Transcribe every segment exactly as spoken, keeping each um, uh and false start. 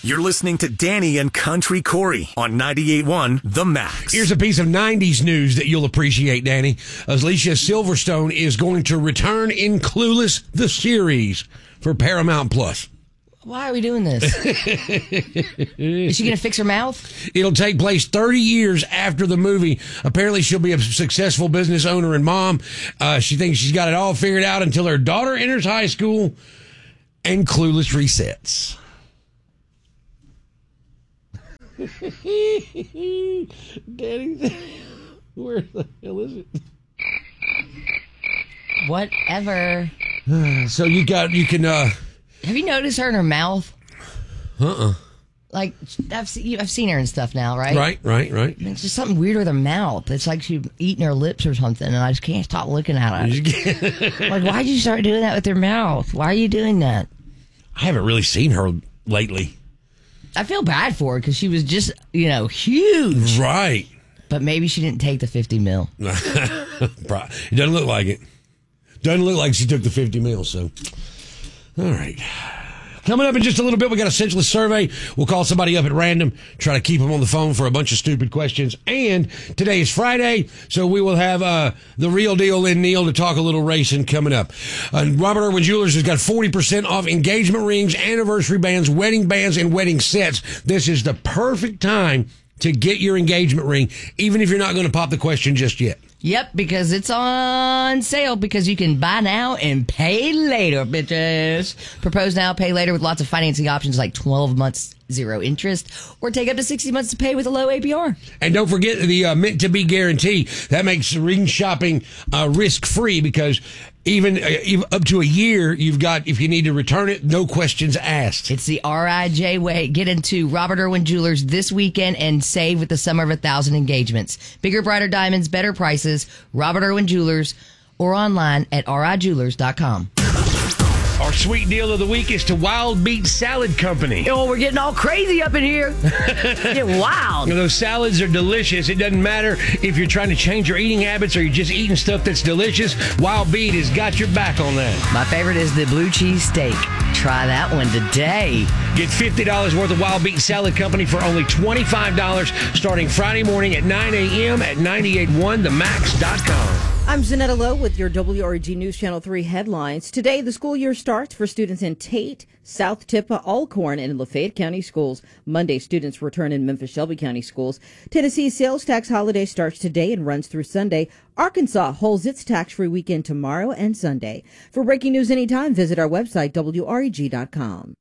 You're listening to Danny and Country Corey on ninety-eight point one The Max. Here's a piece of nineties news that you'll appreciate, Danny. Alicia Silverstone is going to return in Clueless, the series, for Paramount Plus. Why are we doing this? Is she going to fix her mouth? It'll take place thirty years after the movie. Apparently, she'll be a successful business owner and mom. Uh, she thinks she's got it all figured out until her daughter enters high school and Clueless resets. Daddy, where the hell is it? Whatever. So you got, you can, uh... Have you noticed her in her mouth? Uh-uh. Like, I've, see, I've seen her and stuff now, right? Right, right, right. It's just something weird with her mouth. It's like she's eating her lips or something, and I just can't stop looking at it. Like, why'd you start doing that with your mouth? Why are you doing that? I haven't really seen her lately. I feel bad for her because she was just, you know, huge. Right. But maybe she didn't take the fifty mil. It doesn't look like it. Doesn't look like she took the fifty mil, so... All right. Coming up in just a little bit, we got a senseless survey. We'll call somebody up at random, try to keep them on the phone for a bunch of stupid questions. And today is Friday, so we will have uh, the real deal Lynn Neal to talk a little racing coming up. Uh, Robert Irwin Jewelers has got forty percent off engagement rings, anniversary bands, wedding bands, and wedding sets. This is the perfect time to get your engagement ring, even if you're not going to pop the question just yet. Yep, because it's on sale because you can buy now and pay later, bitches. Propose now, pay later with lots of financing options like twelve months, zero interest, or take up to sixty months to pay with a low A P R. And don't forget the uh, meant-to-be guarantee. That makes ring shopping uh, risk-free because even, uh, even up to a year, you've got, if you need to return it, no questions asked. It's the R I J way. Get into Robert Irwin Jewelers this weekend and save with the summer of a thousand engagements. Bigger, brighter diamonds, better prices. Robert Irwin Jewelers or online at r i jewelers dot com. Our sweet deal of the week is to Wild Beet Salad Company. Oh, we're getting all crazy up in here. Get wild. You know, those salads are delicious. It doesn't matter if you're trying to change your eating habits or you're just eating stuff that's delicious. Wild Beet has got your back on that. My favorite is the blue cheese steak. Try that one today. Get fifty dollars worth of Wild Beet Salad Company for only twenty-five dollars starting Friday morning at nine a.m. at ninety-eight point one the max dot com. I'm Zanetta Lowe with your W R E G News Channel three headlines. Today, the school year starts for students in Tate, South Tippah, Alcorn, and Lafayette County schools. Monday, students return in Memphis-Shelby County schools. Tennessee's sales tax holiday starts today and runs through Sunday. Arkansas holds its tax-free weekend tomorrow and Sunday. For breaking news anytime, visit our website, W R E G dot com.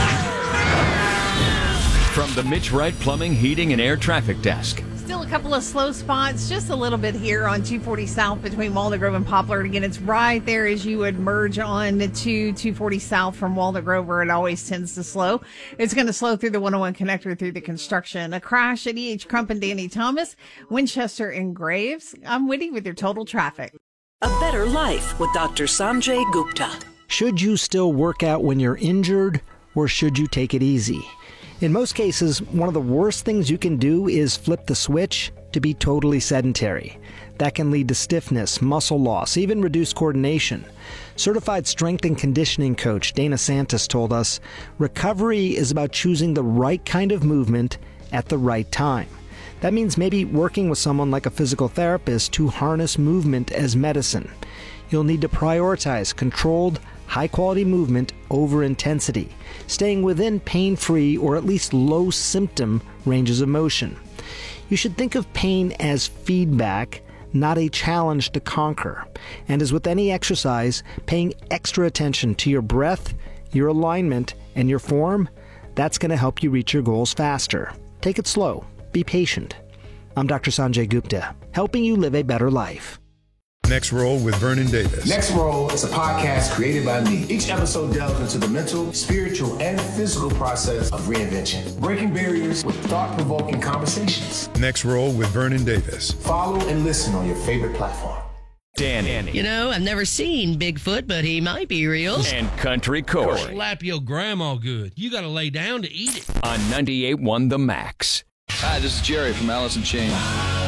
From the Mitch Wright Plumbing, Heating, and Air Traffic Desk. Still a couple of slow spots, just a little bit here on two forty South between Walnut Grove and Poplar. And again, it's right there as you would merge on to two forty South from Walnut Grove, where it always tends to slow. It's going to slow through the one oh one connector through the construction. A crash at E H Crump and Danny Thomas, Winchester and Graves. I'm Whitty with your total traffic. A better life with Doctor Sanjay Gupta. Should you still work out when you're injured, or should you take it easy? In most cases, one of the worst things you can do is flip the switch to be totally sedentary. That can lead to stiffness, muscle loss, even reduced coordination. Certified strength and conditioning coach Dana Santos told us, recovery is about choosing the right kind of movement at the right time. That means maybe working with someone like a physical therapist to harness movement as medicine. You'll need to prioritize controlled, high-quality movement over intensity, staying within pain-free or at least low-symptom ranges of motion. You should think of pain as feedback, not a challenge to conquer. And as with any exercise, paying extra attention to your breath, your alignment, and your form, that's going to help you reach your goals faster. Take it slow. Be patient. I'm Doctor Sanjay Gupta, helping you live a better life. Next Roll with Vernon Davis. Next Roll is a podcast created by me. Each episode delves into the mental, spiritual, and physical process of reinvention, breaking barriers with thought-provoking conversations. Next Roll with Vernon Davis. Follow and listen on your favorite platform. Danny. You know, I've never seen Bigfoot, but he might be real. And Country Corey. Slap your grandma good. You got to lay down to eat it. On ninety-eight point one The Max. Hi, this is Jerry from Alice in Chains.